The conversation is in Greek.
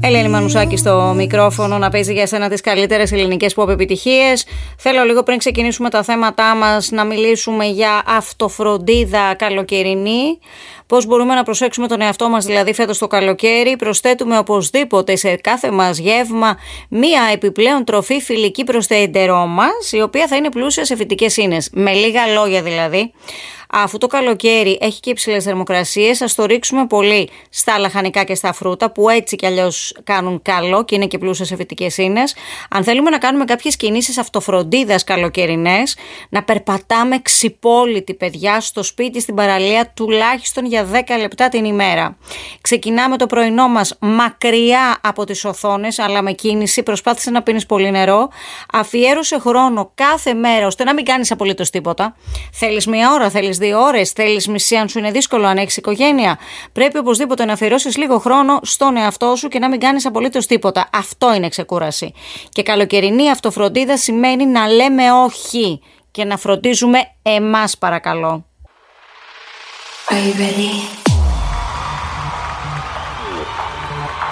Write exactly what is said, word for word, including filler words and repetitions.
Ελένη Μανουσάκη στο μικρόφωνο, να παίζει για σένα τις καλύτερες ελληνικές pop επιτυχίες. Θέλω λίγο πριν ξεκινήσουμε τα θέματά μας να μιλήσουμε για αυτοφροντίδα καλοκαιρινή. Πώς μπορούμε να προσέξουμε τον εαυτό μας δηλαδή φέτος το καλοκαίρι. Προσθέτουμε οπωσδήποτε σε κάθε μας γεύμα μία επιπλέον τροφή φιλική προς το έντερό μας, η οποία θα είναι πλούσια σε φυτικές ίνες. Με λίγα λόγια δηλαδή, αφού το καλοκαίρι έχει και υψηλές θερμοκρασίες, ας το ρίξουμε πολύ στα λαχανικά και στα φρούτα, που έτσι κι αλλιώς κάνουν καλό και είναι και πλούσια σε φυτικές ίνες. Αν θέλουμε να κάνουμε κάποιες κινήσεις αυτοφροντίδας καλοκαιρινές, να περπατάμε ξυπόλυτοι, παιδιά, στο σπίτι, στην παραλία, τουλάχιστον για δέκα λεπτά την ημέρα. Ξεκινάμε το πρωινό μας μακριά από τις οθόνες, αλλά με κίνηση. Προσπάθησε να πίνεις πολύ νερό. Αφιέρωσε χρόνο κάθε μέρα ώστε να μην κάνεις απολύτως τίποτα. Θέλεις μία ώρα, θέλεις δύο ώρες, θέλεις μισή αν σου είναι δύσκολο, αν έχεις οικογένεια. Πρέπει οπωσδήποτε να αφιερώσεις λίγο χρόνο στον εαυτό σου και να μην κάνεις απολύτως τίποτα. Αυτό είναι ξεκούραση. Και καλοκαιρινή αυτοφροντίδα σημαίνει να λέμε όχι και να φροντίζουμε εμάς, παρακαλώ. Are you ready?